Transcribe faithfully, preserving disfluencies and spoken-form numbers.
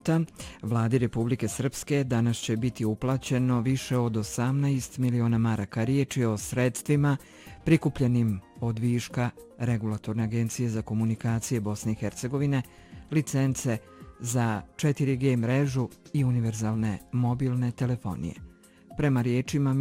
Vladi Republike Srpske danas će biti uplaćeno više od osamnaest miliona maraka. Riječ je o sredstvima prikupljenim od viška Regulatorne agencije za komunikacije Bosne i Hercegovine, licence za četiri G mrežu i univerzalne mobilne telefonije. Prema riječima